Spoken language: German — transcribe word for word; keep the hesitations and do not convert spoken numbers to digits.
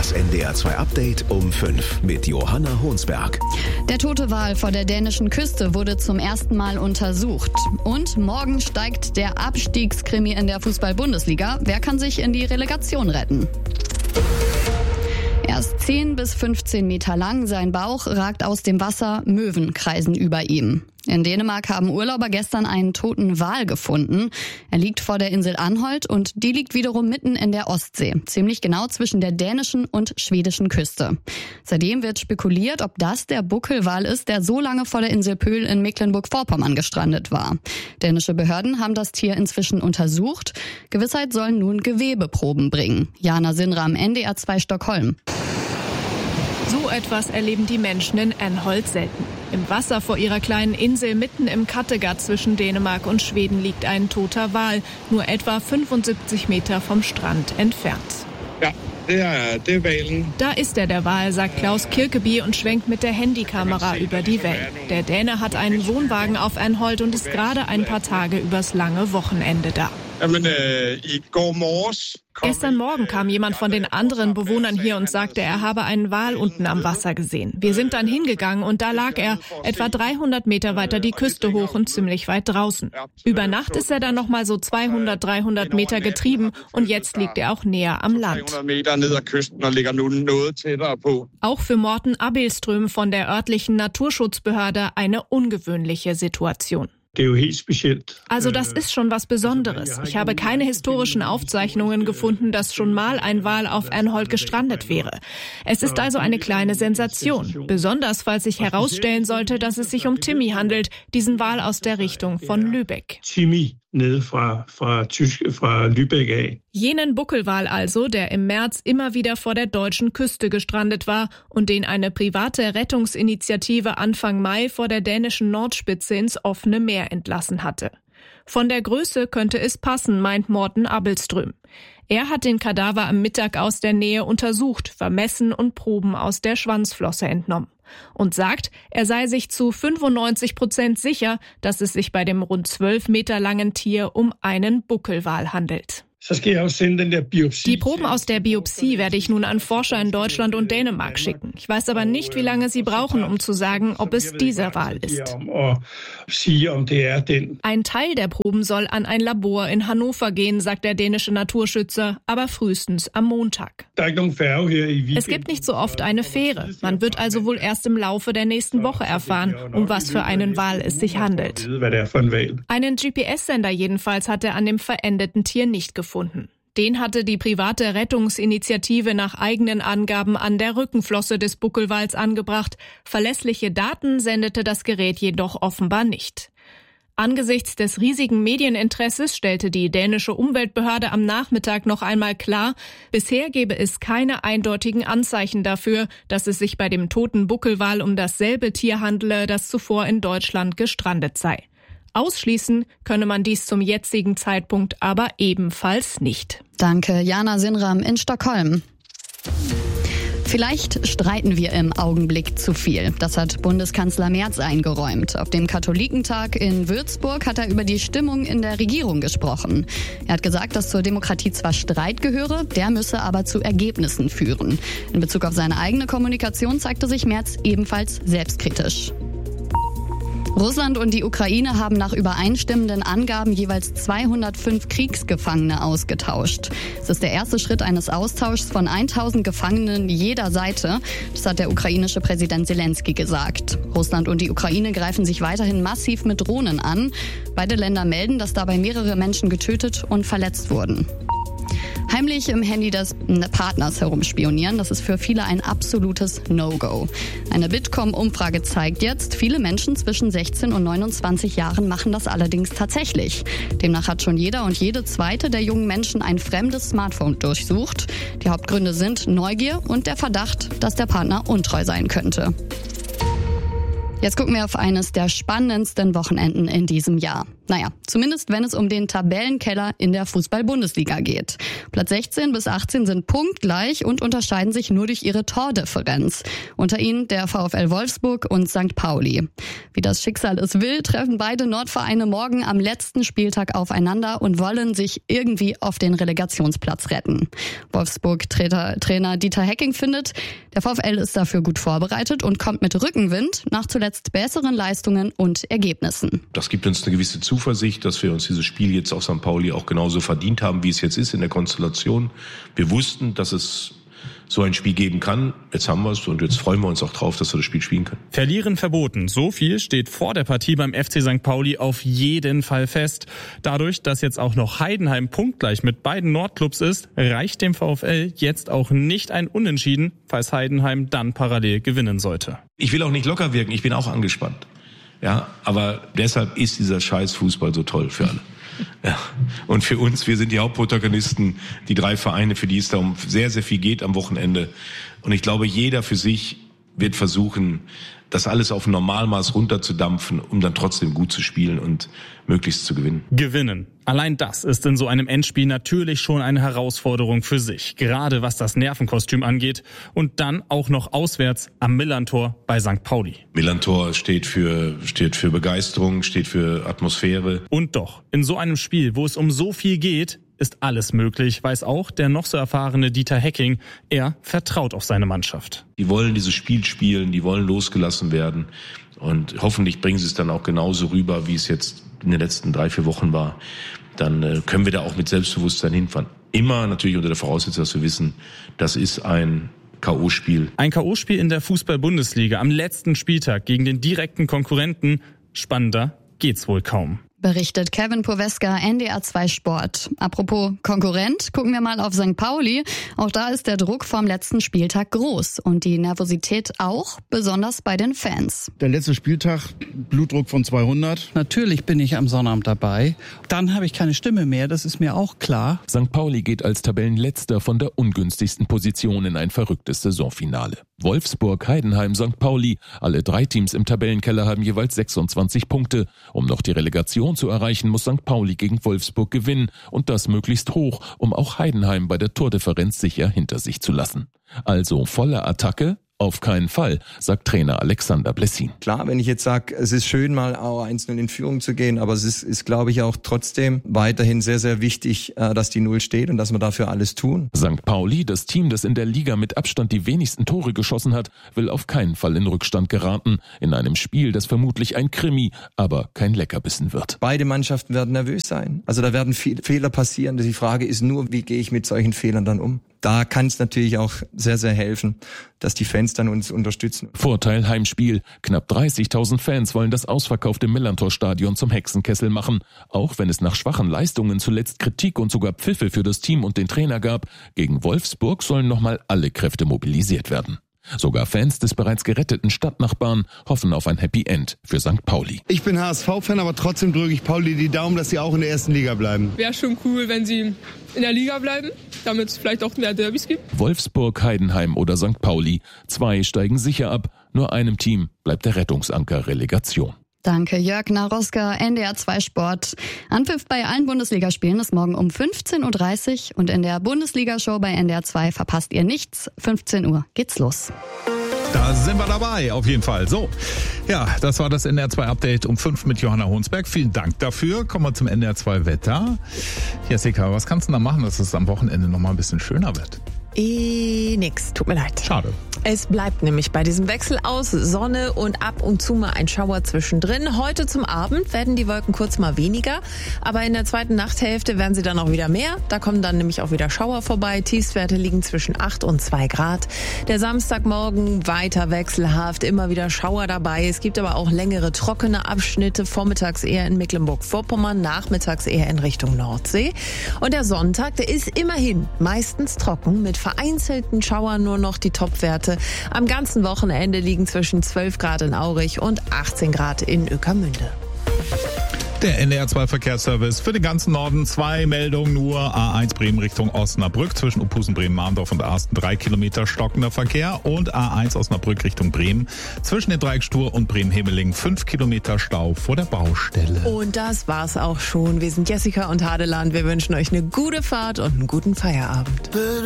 Das N D R zwei Update um fünf mit Johanna Honsberg. Der tote Wal vor der dänischen Küste wurde zum ersten Mal untersucht. Und morgen steigt der Abstiegskrimi in der Fußball-Bundesliga. Wer kann sich in die Relegation retten? Er ist zehn bis fünfzehn Meter lang, sein Bauch ragt aus dem Wasser, Möwen kreisen über ihm. In Dänemark haben Urlauber gestern einen toten Wal gefunden. Er liegt vor der Insel Anholt und die liegt wiederum mitten in der Ostsee, ziemlich genau zwischen der dänischen und schwedischen Küste. Seitdem wird spekuliert, ob das der Buckelwal ist, der so lange vor der Insel Pöhl in Mecklenburg-Vorpommern gestrandet war. Dänische Behörden haben das Tier inzwischen untersucht. Gewissheit sollen nun Gewebeproben bringen. Jana Sinram, N D R zwei Stockholm. So etwas erleben die Menschen in Anholt selten. Im Wasser vor ihrer kleinen Insel mitten im Kattegat zwischen Dänemark und Schweden liegt ein toter Wal, nur etwa fünfundsiebzig Meter vom Strand entfernt. Ja, der, der Walen. Da ist er, der Wal, sagt Klaus Kirkeby und schwenkt mit der Handykamera über die Wellen. Der Däne hat einen Wohnwagen auf Anholt und ist gerade ein paar Tage übers lange Wochenende da. Gestern Morgen kam jemand von den anderen Bewohnern hier und sagte, er habe einen Wal unten am Wasser gesehen. Wir sind dann hingegangen und da lag er etwa dreihundert Meter weiter die Küste hoch und ziemlich weit draußen. Über Nacht ist er dann noch mal so zweihundert, dreihundert Meter getrieben und jetzt liegt er auch näher am Land. Auch für Morten Abelström von der örtlichen Naturschutzbehörde eine ungewöhnliche Situation. Also das ist schon was Besonderes. Ich habe keine historischen Aufzeichnungen gefunden, dass schon mal ein Wal auf Anholt gestrandet wäre. Es ist also eine kleine Sensation. Besonders, falls sich herausstellen sollte, dass es sich um Timmy handelt, diesen Wal aus der Richtung von Lübeck. Timmy. Fra, fra, fra Lübeck. Jenen Buckelwal also, der im März immer wieder vor der deutschen Küste gestrandet war und den eine private Rettungsinitiative Anfang Mai vor der dänischen Nordspitze ins offene Meer entlassen hatte. Von der Größe könnte es passen, meint Morten Abelström. Er hat den Kadaver am Mittag aus der Nähe untersucht, vermessen und Proben aus der Schwanzflosse entnommen. Und sagt, er sei sich zu fünfundneunzig Prozent sicher, dass es sich bei dem rund zwölf Meter langen Tier um einen Buckelwal handelt. Die Proben aus der Biopsie werde ich nun an Forscher in Deutschland und Dänemark schicken. Ich weiß aber nicht, wie lange sie brauchen, um zu sagen, ob es dieser Wal ist. Ein Teil der Proben soll an ein Labor in Hannover gehen, sagt der dänische Naturschützer, aber frühestens am Montag. Es gibt nicht so oft eine Fähre. Man wird also wohl erst im Laufe der nächsten Woche erfahren, um was für einen Wal es sich handelt. Einen G P S-Sender jedenfalls hat er an dem verendeten Tier nicht gefunden. Den hatte die private Rettungsinitiative nach eigenen Angaben an der Rückenflosse des Buckelwals angebracht. Verlässliche Daten sendete das Gerät jedoch offenbar nicht. Angesichts des riesigen Medieninteresses stellte die dänische Umweltbehörde am Nachmittag noch einmal klar, bisher gebe es keine eindeutigen Anzeichen dafür, dass es sich bei dem toten Buckelwal um dasselbe Tier handele, das zuvor in Deutschland gestrandet sei. Ausschließen könne man dies zum jetzigen Zeitpunkt aber ebenfalls nicht. Danke, Jana Sinram in Stockholm. Vielleicht streiten wir im Augenblick zu viel. Das hat Bundeskanzler Merz eingeräumt. Auf dem Katholikentag in Würzburg hat er über die Stimmung in der Regierung gesprochen. Er hat gesagt, dass zur Demokratie zwar Streit gehöre, der müsse aber zu Ergebnissen führen. In Bezug auf seine eigene Kommunikation zeigte sich Merz ebenfalls selbstkritisch. Russland und die Ukraine haben nach übereinstimmenden Angaben jeweils zweihundertfünf Kriegsgefangene ausgetauscht. Es ist der erste Schritt eines Austauschs von tausend Gefangenen jeder Seite. Das hat der ukrainische Präsident Zelensky gesagt. Russland und die Ukraine greifen sich weiterhin massiv mit Drohnen an. Beide Länder melden, dass dabei mehrere Menschen getötet und verletzt wurden. Heimlich im Handy des Partners herumspionieren, das ist für viele ein absolutes No-Go. Eine Bitkom-Umfrage zeigt jetzt, viele Menschen zwischen sechzehn und neunundzwanzig Jahren machen das allerdings tatsächlich. Demnach hat schon jeder und jede zweite der jungen Menschen ein fremdes Smartphone durchsucht. Die Hauptgründe sind Neugier und der Verdacht, dass der Partner untreu sein könnte. Jetzt gucken wir auf eines der spannendsten Wochenenden in diesem Jahr. Naja, zumindest wenn es um den Tabellenkeller in der Fußball-Bundesliga geht. Platz sechzehn bis achtzehn sind punktgleich und unterscheiden sich nur durch ihre Tordifferenz. Unter ihnen der VfL Wolfsburg und Sankt Pauli. Wie das Schicksal es will, treffen beide Nordvereine morgen am letzten Spieltag aufeinander und wollen sich irgendwie auf den Relegationsplatz retten. Wolfsburg-Trainer Dieter Hecking findet, der VfL ist dafür gut vorbereitet und kommt mit Rückenwind nach zuletzt besseren Leistungen und Ergebnissen. Das gibt uns eine gewisse Zuversicht, dass wir uns dieses Spiel jetzt auf Sankt Pauli auch genauso verdient haben, wie es jetzt ist in der Konstellation. Wir wussten, dass es so ein Spiel geben kann. Jetzt haben wir es und jetzt freuen wir uns auch drauf, dass wir das Spiel spielen können. Verlieren verboten. So viel steht vor der Partie beim F C Sankt Pauli auf jeden Fall fest. Dadurch, dass jetzt auch noch Heidenheim punktgleich mit beiden Nordclubs ist, reicht dem VfL jetzt auch nicht ein Unentschieden, falls Heidenheim dann parallel gewinnen sollte. Ich will auch nicht locker wirken, ich bin auch angespannt. Ja, aber deshalb ist dieser Scheiß-Fußball so toll für alle. Ja. Und für uns, wir sind die Hauptprotagonisten, die drei Vereine, für die es da um sehr, sehr viel geht am Wochenende. Und ich glaube, jeder für sich wird versuchen, das alles auf Normalmaß runterzudampfen, um dann trotzdem gut zu spielen und möglichst zu gewinnen. Gewinnen. Allein das ist in so einem Endspiel natürlich schon eine Herausforderung für sich, gerade was das Nervenkostüm angeht. Und dann auch noch auswärts am Millerntor bei Sankt Pauli. Millerntor steht für, steht für Begeisterung, steht für Atmosphäre. Und doch, in so einem Spiel, wo es um so viel geht, ist alles möglich, weiß auch der noch so erfahrene Dieter Hecking. Er vertraut auf seine Mannschaft. Die wollen dieses Spiel spielen, die wollen losgelassen werden. Und hoffentlich bringen sie es dann auch genauso rüber, wie es jetzt in den letzten drei, vier Wochen war. Dann äh, können wir da auch mit Selbstbewusstsein hinfahren. Immer natürlich unter der Voraussetzung, dass wir wissen, das ist ein K O-Spiel. Ein K O-Spiel in der Fußball-Bundesliga am letzten Spieltag gegen den direkten Konkurrenten. Spannender geht's wohl kaum. Berichtet Kevin Poweska, N D R zwei Sport. Apropos Konkurrent, gucken wir mal auf Sankt Pauli. Auch da ist der Druck vom letzten Spieltag groß und die Nervosität auch, besonders bei den Fans. Der letzte Spieltag, Blutdruck von zweihundert. Natürlich bin ich am Sonnabend dabei. Dann habe ich keine Stimme mehr, das ist mir auch klar. Sankt Pauli geht als Tabellenletzter von der ungünstigsten Position in ein verrücktes Saisonfinale. Wolfsburg, Heidenheim, Sankt Pauli, alle drei Teams im Tabellenkeller haben jeweils sechsundzwanzig Punkte. Um noch die Relegation zu erreichen, muss Sankt Pauli gegen Wolfsburg gewinnen und das möglichst hoch, um auch Heidenheim bei der Tordifferenz sicher hinter sich zu lassen. Also volle Attacke? Auf keinen Fall, sagt Trainer Alexander Blessin. Klar, wenn ich jetzt sage, es ist schön, mal auch einzeln in Führung zu gehen, aber es ist, ist glaube ich, auch trotzdem weiterhin sehr, sehr wichtig, dass die Null steht und dass wir dafür alles tun. Sankt Pauli, das Team, das in der Liga mit Abstand die wenigsten Tore geschossen hat, will auf keinen Fall in Rückstand geraten. In einem Spiel, das vermutlich ein Krimi, aber kein Leckerbissen wird. Beide Mannschaften werden nervös sein. Also da werden viele Fehler passieren. Die Frage ist nur, wie gehe ich mit solchen Fehlern dann um? Da kann es natürlich auch sehr, sehr helfen, dass die Fans dann uns unterstützen. Vorteil Heimspiel. Knapp dreißigtausend Fans wollen das ausverkaufte Millerntor-Stadion zum Hexenkessel machen. Auch wenn es nach schwachen Leistungen zuletzt Kritik und sogar Pfiffe für das Team und den Trainer gab, gegen Wolfsburg sollen nochmal alle Kräfte mobilisiert werden. Sogar Fans des bereits geretteten Stadtnachbarn hoffen auf ein Happy End für Sankt Pauli. Ich bin H S V-Fan, aber trotzdem drücke ich Pauli die Daumen, dass sie auch in der ersten Liga bleiben. Wäre schon cool, wenn sie in der Liga bleiben, damit es vielleicht auch mehr Derbys gibt. Wolfsburg, Heidenheim oder Sankt Pauli. Zwei steigen sicher ab, nur einem Team bleibt der Rettungsanker Relegation. Danke, Jörg Naroska, N D R zwei Sport. Anpfiff bei allen Bundesligaspielen ist morgen um fünfzehn Uhr dreißig und in der Bundesliga-Show bei N D R zwei verpasst ihr nichts. fünfzehn Uhr geht's los. Da sind wir dabei, auf jeden Fall. So, ja, das war das N D R zwei Update um fünf mit Johanna Honsberg. Vielen Dank dafür. Kommen wir zum N D R zwei Wetter. Jessica, was kannst du da machen, dass es am Wochenende nochmal ein bisschen schöner wird? Eh, nix, tut mir leid. Schade. Es bleibt nämlich bei diesem Wechsel aus Sonne und ab und zu mal ein Schauer zwischendrin. Heute zum Abend werden die Wolken kurz mal weniger, aber in der zweiten Nachthälfte werden sie dann auch wieder mehr. Da kommen dann nämlich auch wieder Schauer vorbei. Tiefstwerte liegen zwischen acht und zwei Grad. Der Samstagmorgen weiter wechselhaft, immer wieder Schauer dabei. Es gibt aber auch längere trockene Abschnitte, vormittags eher in Mecklenburg-Vorpommern, nachmittags eher in Richtung Nordsee. Und der Sonntag, der ist immerhin meistens trocken mit vereinzelten Schauern, nur noch die Topwerte. Am ganzen Wochenende liegen zwischen zwölf Grad in Aurich und achtzehn Grad in Ueckermünde. Der N D R zwei Verkehrsservice für den ganzen Norden. Zwei Meldungen nur. A eins Bremen Richtung Osnabrück zwischen Opusen, Bremen-Mahndorf und Arsten. Drei Kilometer stockender Verkehr. Und A eins Osnabrück Richtung Bremen zwischen den Dreieck Stur und Bremen-Hemeling. Fünf Kilometer Stau vor der Baustelle. Und das war's auch schon. Wir sind Jessica und Hadeland. Wir wünschen euch eine gute Fahrt und einen guten Feierabend.